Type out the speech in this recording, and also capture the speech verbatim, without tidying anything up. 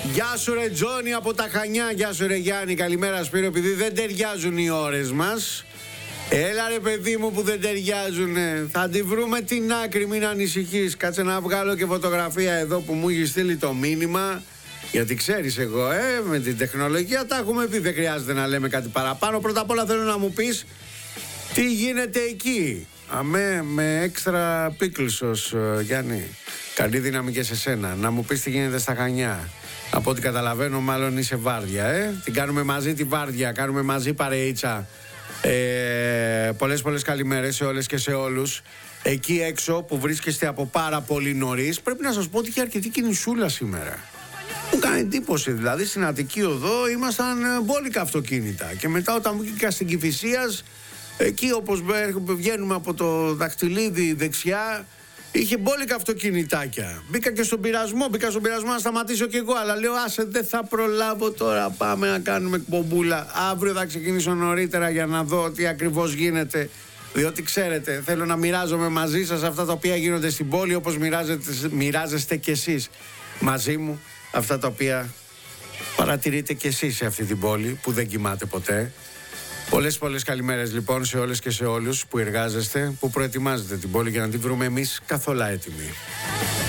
Γεια σου ρε Τζόνι από τα Χανιά. Γεια σου ρε Γιάννη. Καλημέρα Σπύρο. Επειδή δεν ταιριάζουν οι ώρες μας, έλα ρε παιδί μου που δεν ταιριάζουν. Θα τη βρούμε την άκρη, μην ανησυχείς. Κάτσε να βγάλω και φωτογραφία εδώ που μου έχει στείλει το μήνυμα. Γιατί ξέρεις εγώ, ε, με την τεχνολογία τα έχουμε πει. Δεν χρειάζεται να λέμε κάτι παραπάνω. Πρώτα απ' όλα θέλω να μου πεις τι γίνεται εκεί. Αμέ, με έξτρα πίκλσος, Γιάννη. Καλή δύναμη και σε σένα. Να μου πεις τι γίνεται στα Χανιά. Από ό,τι καταλαβαίνω μάλλον είσαι βάρδια, ε. Την κάνουμε μαζί τη βάρδια, κάνουμε μαζί παρεΐτσα. Ε, πολλές πολλές καλημέρες σε όλες και σε όλους. Εκεί έξω που βρίσκεστε από πάρα πολύ νωρίς, πρέπει να σας πω ότι είχε αρκετή κινησούλα σήμερα. Μου κάνει εντύπωση, δηλαδή στην Αττική Οδό ήμασταν μπόλικα αυτοκίνητα. Και μετά όταν βγήκα στην Κηφισίας, εκεί όπως βγαίνουμε από το Δαχτυλίδι δεξιά, είχε μπόλικα αυτοκινητάκια. Μπήκα και στον πειρασμό, μπήκα στον πειρασμό να σταματήσω κι εγώ. Αλλά λέω, άσε, δεν θα προλάβω τώρα. Πάμε να κάνουμε εκπομπούλα. Αύριο θα ξεκινήσω νωρίτερα για να δω τι ακριβώς γίνεται. Διότι ξέρετε, θέλω να μοιράζομαι μαζί σας αυτά τα οποία γίνονται στην πόλη, όπως μοιράζεστε κι εσείς μαζί μου αυτά τα οποία παρατηρείτε κι εσείς σε αυτή την πόλη που δεν κοιμάται ποτέ. Πολλές πολλές καλημέρες λοιπόν σε όλες και σε όλους που εργάζεστε, που προετοιμάζετε την πόλη για να την βρούμε εμείς καθόλου έτοιμη.